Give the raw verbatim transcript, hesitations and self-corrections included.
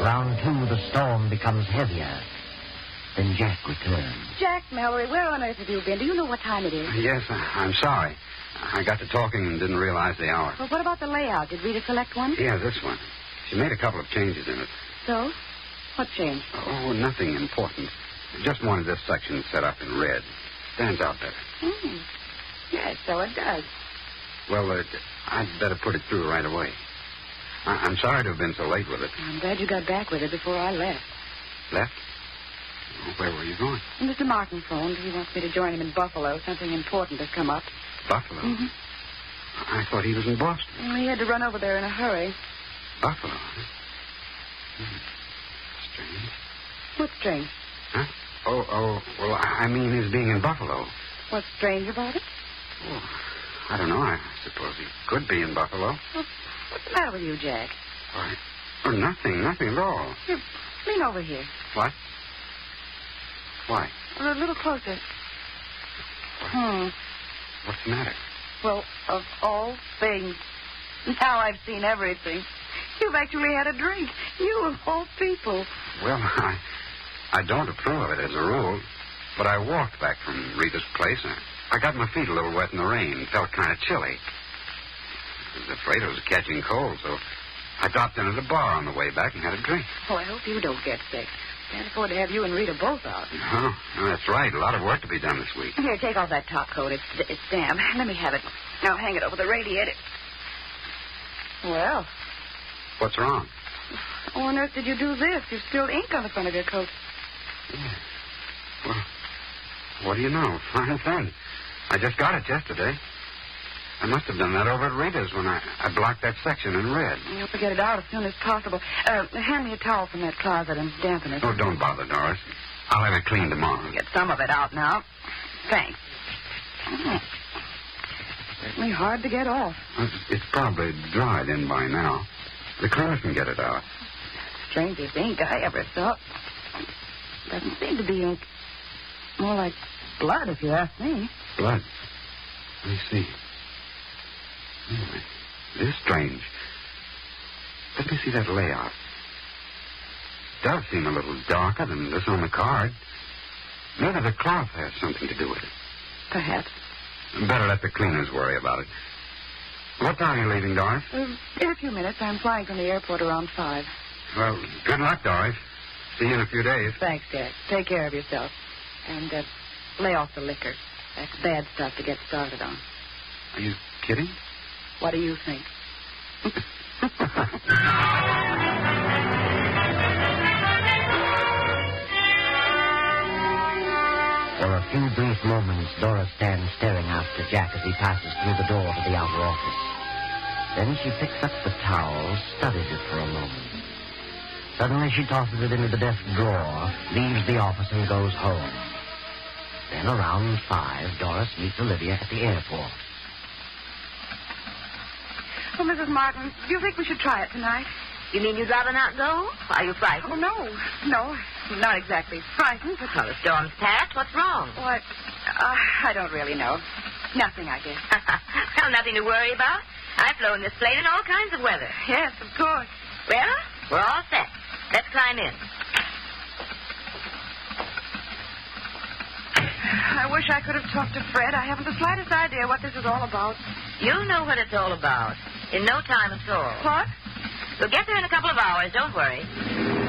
Round two, the storm becomes heavier. Then Jack returns. Jack Mallory, where on earth have you been? Do you know what time it is? Yes, I'm sorry. I got to talking and didn't realize the hour. Well, what about the layout? Did Rita select one? Yeah, this one. She made a couple of changes in it. So? What changed? Oh, nothing important. Just wanted this section set up in red. Stands out better. Hmm. Yes, so it does. Well, uh, I'd better put it through right away. I- I'm sorry to have been so late with it. I'm glad you got back with it before I left. Left? Oh, where were you going? Mister Martin phoned. He wants me to join him in Buffalo. Something important has come up. Buffalo? Mm-hmm. I thought he was in Boston. Well, he had to run over there in a hurry. Buffalo, huh? Hmm. Strange. What's strange? Huh? Oh, oh, well, I mean his being in Buffalo. What's strange about it? Oh, I don't know. I suppose he could be in Buffalo. Well, what's the matter with you, Jack? Why? Oh, nothing. Nothing at all. Here, lean over here. What? Why? A little closer. Hmm. What's the matter? Well, of all things, now I've seen everything. You've actually had a drink. You of all people. Well, I, I don't approve of it as a rule, but I walked back from Rita's place. And I got my feet a little wet in the rain. Felt kind of chilly. I was afraid I was catching cold, so I dropped in at a bar on the way back and had a drink. Oh, I hope you don't get sick. Can't afford to have you and Rita both out. No, no, that's right. A lot of work to be done this week. Here, take off that top coat. It's it's damp. Let me have it. Now hang it over the radiator. Well. What's wrong? How on earth did you do this? You've spilled ink on the front of your coat. Yeah. Well, what do you know? Fine thing. I just got it yesterday. I must have done that over at Rita's when I, I blocked that section in red. You'll have to get it out as soon as possible. Uh, hand me a towel from that closet and dampen it. Oh, don't bother, Doris. I'll have it cleaned tomorrow. Get some of it out now. Thanks. Oh. Certainly hard to get off. It's, it's probably dried in by now. The cleaner can get it out. Strangest ink I ever saw. Doesn't seem to be ink. More like blood, if you ask me. Blood? Let me see. Oh, it is strange. Let me see that layout. It does seem a little darker than this on the card. Maybe the cloth has something to do with it. Perhaps. Better let the cleaners worry about it. What time are you leaving, Doris? Uh, in a few minutes. I'm flying from the airport around five. Well, good luck, Doris. See you in a few days. Thanks, Jack. Take care of yourself. And uh, lay off the liquor. That's bad stuff to get started on. Are you kidding? What do you think? For a few brief moments, Dora stands staring after Jack as he passes through the door to the outer office. Then she picks up the towel, studies it for a moment. Suddenly she tosses it into the desk drawer, leaves the office, and goes home. Then around five, Doris meets Olivia at the airport. Oh, Missus Martin, do you think we should try it tonight? You mean you'd rather not go? Are you frightened? Oh, no. No, not exactly frightened, but... Well, the storm's passed. What's wrong? What? Uh, I don't really know. Nothing, I guess. Well, nothing to worry about. I've flown this plane in all kinds of weather. Yes, of course. Well, we're all set. Let's climb in. I wish I could have talked to Fred. I haven't the slightest idea what this is all about. You'll know what it's all about. In no time at all. What? We'll get there in a couple of hours. Don't worry.